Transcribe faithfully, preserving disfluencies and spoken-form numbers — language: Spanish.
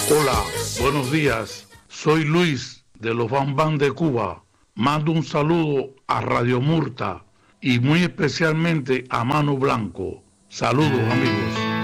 Hola, buenos días. Soy Luis de los Bambán de Cuba. Mando un saludo a Radio Murta y muy especialmente a Mano Blanco. Saludos, amigos.